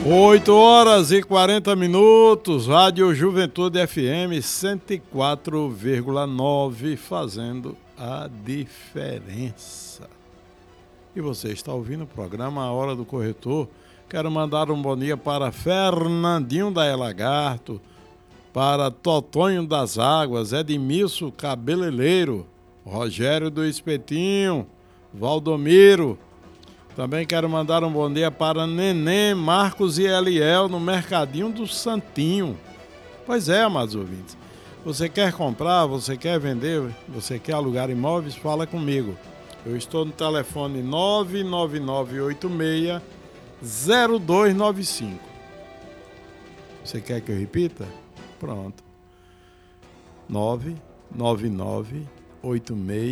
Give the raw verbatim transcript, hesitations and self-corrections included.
oito horas e quarenta minutos, Rádio Juventude F M cento e quatro vírgula nove, fazendo a diferença. E você está ouvindo o programa A Hora do Corretor. Quero mandar um bom dia para Fernandinho da Elagarto, para Totonho das Águas, Edmilson Cabeleireiro, Rogério do Espetinho, Valdomiro. Também quero mandar um bom dia para Neném, Marcos e Eliel no Mercadinho do Santinho. Pois é, amados ouvintes. Você quer comprar, você quer vender, você quer alugar imóveis? Fala comigo. Eu estou no telefone nove nove nove oito seis zero dois nove cinco. Você quer que eu repita? Pronto. nove nove nove oito seis